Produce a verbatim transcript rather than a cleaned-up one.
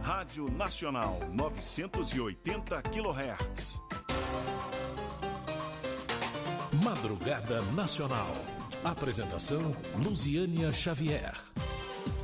Rádio Nacional, novecentos e oitenta quilohertz. Madrugada Nacional. Apresentação, Luziânia Xavier.